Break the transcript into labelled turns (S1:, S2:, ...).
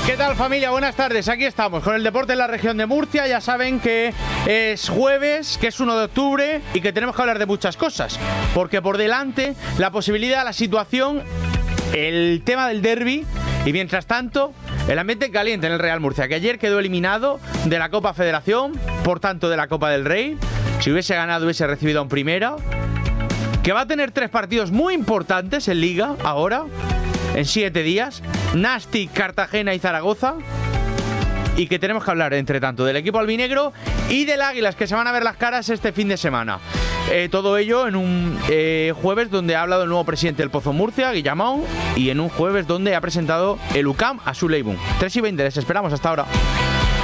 S1: ¿Qué tal, familia? Buenas tardes, aquí estamos con el deporte en la región de Murcia. Ya saben que es jueves, que es 1 de octubre y que tenemos que hablar de muchas cosas, porque por delante la posibilidad, la situación, el tema del derbi y mientras tanto el ambiente caliente en el Real Murcia, que ayer quedó eliminado de la Copa Federación, por tanto de la Copa del Rey. Si hubiese ganado hubiese recibido un primera, que va a tener 3 partidos muy importantes en Liga ahora, en 7 días, Nastic, Cartagena y Zaragoza, y que tenemos que hablar, entre tanto, del equipo albinegro y del Águilas, que se van a ver las caras este fin de semana. Todo ello en un jueves donde ha hablado el nuevo presidente del Pozo Murcia, Guillamón, y en un jueves donde ha presentado el UCAM a su Leibun. 3:20, les esperamos hasta ahora.